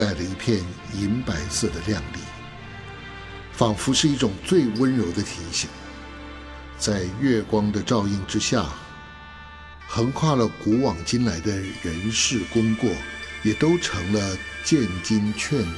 带了一片银白色的亮丽，仿佛是一种最温柔的提醒。在月光的照映之下，横跨了古往今来的人事功过，也都成了见今劝